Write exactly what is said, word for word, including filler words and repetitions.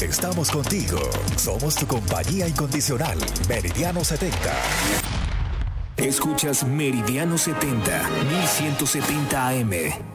estamos contigo. Somos tu compañía incondicional. Meridiano setenta. Escuchas Meridiano setenta, mil ciento setenta A M.